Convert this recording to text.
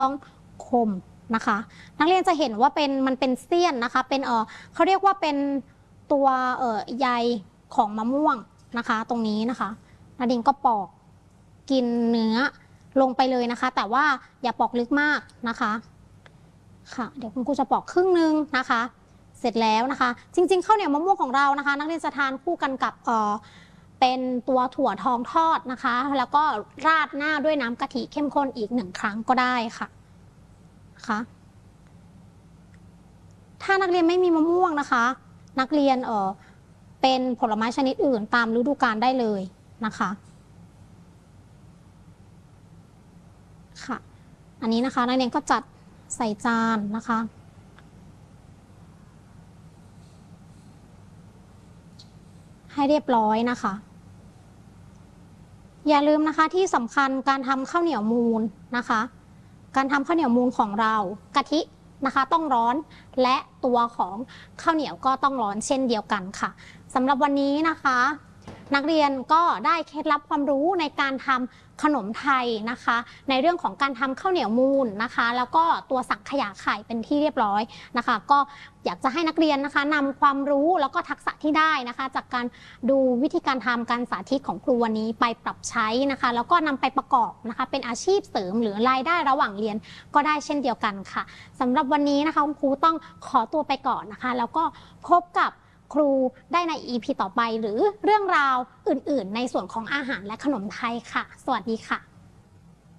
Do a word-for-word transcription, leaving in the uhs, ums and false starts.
ต้องคมนะคะนักเรียนจะเห็นว่าเป็นมันเป็นเสี้ยนนะคะเป็นเออเขาเรียกว่าเป็นตัวเออใยของมะม่วงนะคะตรงนี้นะคะนาดินก็ปอกกินเนื้อลงไปเลยนะคะแต่ว่าอย่าปอกลึกมากนะคะค่ะเดี๋ยวคุณครูจะปอกครึ่งนึงนะคะเสร็จแล้วนะคะจริงๆข้าวเหนียวมะม่วงของเรานะคะนักเรียนจะทานคู่กันกับเออเป็นตัวถั่วทองทอดนะคะแล้วก็ราดหน้าด้วยน้ำกะทิเข้มข้นอีกหนึ่งครั้งก็ได้ค่ะค่ะถ้านักเรียนไม่มีมะม่วงนะคะนักเรียนเออเป็นผลไม้ชนิดอื่นตามฤดูกาลได้เลยนะคะค่ะอันนี้นะคะนักเรียนก็จัดใส่จานนะคะให้เรียบร้อยนะคะอย่าลืมนะคะที่สำคัญการทำข้าวเหนียวมูนนะคะการทำข้าวเหนียวมูนของเรากะทินะคะต้องร้อนและตัวของข้าวเหนียวก็ต้องร้อนเช่นเดียวกันค่ะสำหรับวันนี้นะคะนักเรียนก็ได้เคล็ดลับความรู้ในการทำขนมไทยนะคะในเรื่องของการทำข้าวเหนียวมูนนะคะแล้วก็ตัวสังขยาไข่เป็นที่เรียบร้อยนะคะก็อยากจะให้นักเรียนนะคะนำความรู้แล้วก็ทักษะที่ได้นะคะจากการดูวิธีการทำการสาธิตของครูวันนี้ไปปรับใช้นะคะแล้วก็นำไปประกอบนะคะเป็นอาชีพเสริมหรือรายได้ระหว่างเรียนก็ได้เช่นเดียวกันค่ะสำหรับวันนี้นะคะคุณครูต้องขอตัวไปก่อนนะคะแล้วก็พบกับครูได้ใน อี พี ต่อไปหรือเรื่องราวอื่นๆในส่วนของอาหารและขนมไทยค่ะสวัสดีค่ะ